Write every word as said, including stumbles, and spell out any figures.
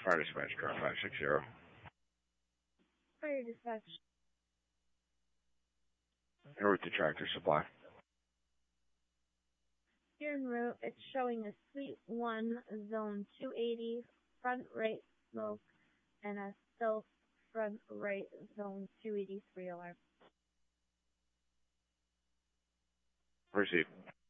Fire dispatch, car five six zero. Fire dispatch. En route to Tractor Supply. Here en route, it's showing a Suite one, Zone two eighty, front right smoke, and a stealth front right, Zone two eighty-three alarm. Proceed.